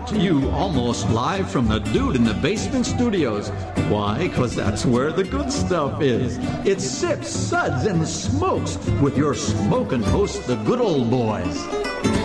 to you almost live from the Dude in the Basement Studios. Why? 'Cause that's where the good stuff is. It's Sips, Suds, and Smokes with your smoking hosts, the Good Old Boys.